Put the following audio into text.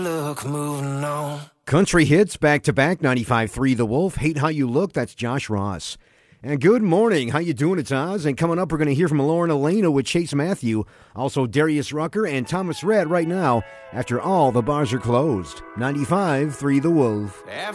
Look, moving on. Country hits back-to-back, 95.3 The Wolf. Hate How You Look, that's Josh Ross. And good morning. How you doing? It's Oz. And coming up, we're going to hear from Lauren Elena with Chase Matthew. Also, Darius Rucker and Thomas Rhett right now after all the bars are closed. 95.3 The Wolf.